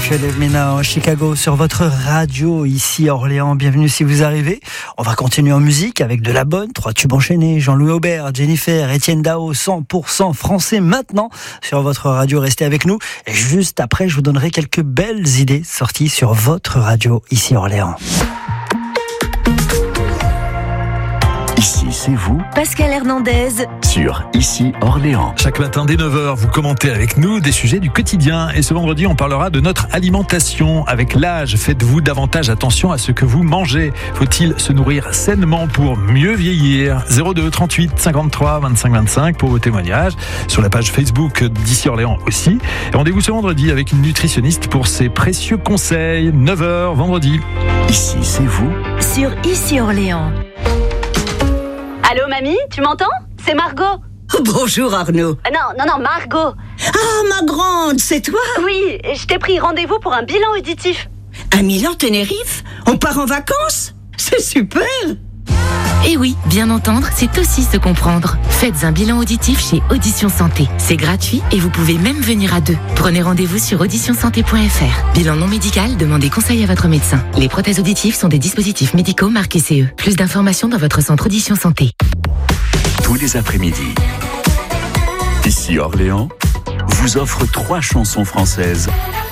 avec les Mena Chicago sur votre radio ici à Orléans. Bienvenue si vous arrivez. On va continuer en musique avec de la bonne, 3 tubes enchaînés, Jean-Louis Aubert, Jennifer, Étienne Dao, 100% français maintenant sur votre radio. Restez avec nous et juste après je vous donnerai quelques belles idées sorties sur votre radio ici à Orléans. Ici, c'est vous, Pascal Hernandez, sur Ici Orléans. Chaque matin dès 9h, vous commentez avec nous des sujets du quotidien. Et ce vendredi, on parlera de notre alimentation. Avec l'âge, faites-vous davantage attention à ce que vous mangez. Faut-il se nourrir sainement pour mieux vieillir ? 02 38 53 25 25 pour vos témoignages. Sur la page Facebook d'Ici Orléans aussi. Et rendez-vous ce vendredi avec une nutritionniste pour ses précieux conseils. 9h vendredi. Ici, c'est vous, sur Ici Orléans. Allô, mamie, tu m'entends ? C'est Margot. Bonjour Arnaud. Non, Margot. Ah, ma grande, c'est toi ? Oui, je t'ai pris rendez-vous pour un bilan auditif. À Milan-Tenerife ? On part en vacances ? C'est super ! Et oui, bien entendre, c'est aussi se comprendre. Faites un bilan auditif chez Audition Santé. C'est gratuit et vous pouvez même venir à 2. Prenez rendez-vous sur auditionsanté.fr. Bilan non médical, demandez conseil à votre médecin. Les prothèses auditives sont des dispositifs médicaux marqués CE. Plus d'informations dans votre centre Audition Santé. tous les après-midi. Ici Orléans vous offre 3 chansons françaises